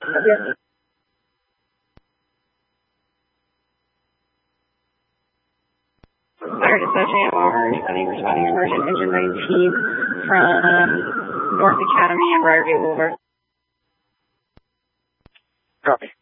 Fire Associate Walker, responding emergent engine 19 from North Academy and Briarview Boulevard. Copy.